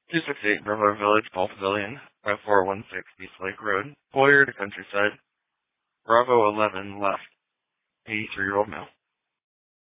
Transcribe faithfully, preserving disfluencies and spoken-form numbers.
two six eight Bravo Village, Paul Pavilion, five four one six East Lake Road, Boyer to Countryside, Bravo eleven left, eighty-three-year-old male.